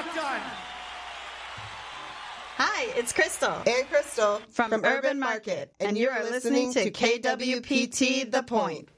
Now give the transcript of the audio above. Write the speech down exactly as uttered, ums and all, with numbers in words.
not done. Hi, it's Crystal. And Crystal from, from Urban Market, and you are listening to K W P T The Point.